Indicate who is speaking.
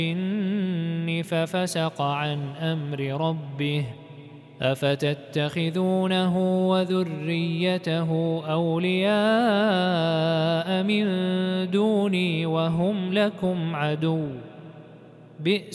Speaker 1: الجن ففسق عن أمر ربه أفتتخذونه وذريته أولياء من دوني وهم لكم عدو بئس